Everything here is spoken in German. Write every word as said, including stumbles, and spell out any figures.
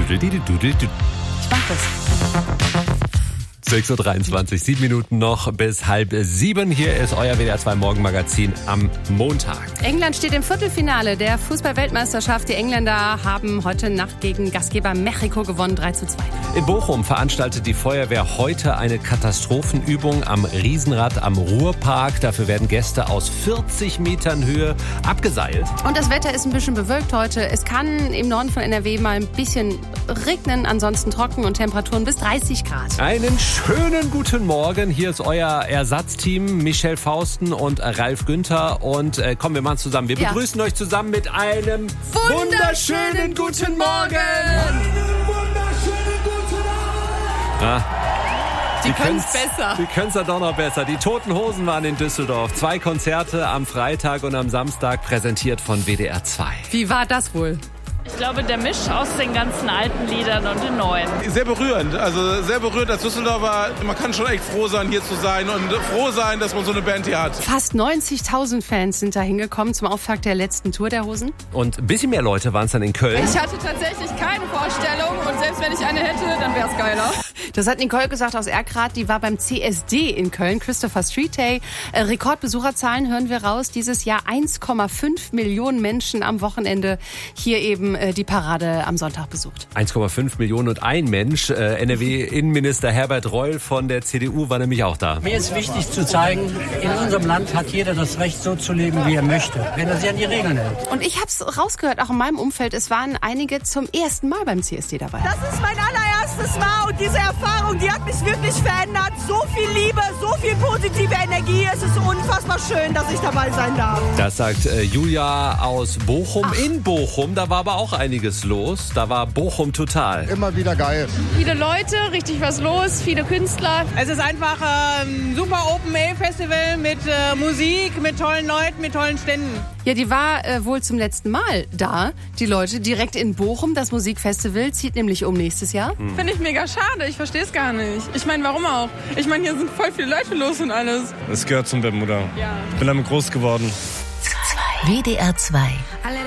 Ich mach das. sechs Uhr dreiundzwanzig, sieben Minuten noch bis halb sieben. Hier ist euer W D R zwei Morgenmagazin am Montag. England steht im Viertelfinale der Fußball-Weltmeisterschaft. Die Engländer haben heute Nacht gegen Gastgeber Mexiko gewonnen, drei zu zwei. In Bochum veranstaltet die Feuerwehr heute eine Katastrophenübung am Riesenrad am Ruhrpark. Dafür werden Gäste aus vierzig Metern Höhe abgeseilt. Und das Wetter ist ein bisschen bewölkt heute. Es kann im Norden von N R W mal ein bisschen regnen, ansonsten trocken und Temperaturen bis dreißig Grad. Einen schönen guten Morgen. Hier ist euer Ersatzteam, Michelle Fausten und Ralf Günther. Und äh, kommen wir mal zusammen. Wir Ja. begrüßen euch zusammen mit einem wunderschönen guten Morgen. Ah, Die können's können's- besser. Die können es ja doch noch besser. Die Toten Hosen waren in Düsseldorf. Zwei Konzerte am Freitag und am Samstag, präsentiert von W D R zwei. Wie war das wohl? Ich glaube, der Misch aus den ganzen alten Liedern und den neuen. Sehr berührend, also sehr berührend als Düsseldorfer. Man kann schon echt froh sein, hier zu sein und froh sein, dass man so eine Band hier hat. Fast neunzigtausend Fans sind da hingekommen zum Auftakt der letzten Tour der Hosen. Und ein bisschen mehr Leute waren es dann in Köln. Ich hatte tatsächlich keine Vorstellung und selbst wenn ich eine hätte, dann wäre es geiler. Das hat Nicole gesagt aus Erkrath, die war beim C S D in Köln, Christopher Street Day. Äh, Rekordbesucherzahlen hören wir raus. Dieses Jahr eins Komma fünf Millionen Menschen am Wochenende hier eben äh, die Parade am Sonntag besucht. eins Komma fünf Millionen und ein Mensch. Äh, N R W-Innenminister Herbert Reul von der C D U war nämlich auch da. Mir ist wichtig zu zeigen, in unserem Land hat jeder das Recht, so zu leben, wie er möchte, wenn er sich an die Regeln hält. Und ich habe es rausgehört, auch in meinem Umfeld, es waren einige zum ersten Mal beim C S D dabei. Das ist mein allererstes Mal und diese Erfahrung, die hat mich wirklich verändert. So viel Liebe, so viel positive Energie. Es ist unfassbar schön, dass ich dabei sein darf. Das sagt äh, Julia aus Bochum. In Bochum, da war aber auch einiges los. Da war Bochum total. Immer wieder geil. Viele Leute, richtig was los, viele Künstler. Es ist einfach ein super Open-Air-Festival mit äh, Musik, mit tollen Leuten, mit tollen Ständen. Ja, die war äh, wohl zum letzten Mal da, die Leute, direkt in Bochum. Das Musikfestival zieht nämlich um nächstes Jahr. Finde ich mega schade, ich verstehe es gar nicht. Ich meine, warum auch? Ich meine, hier sind voll viele Leute los und alles. Das gehört zum Bermuda. Ja. Ich bin damit groß geworden. W D R zwei. Alle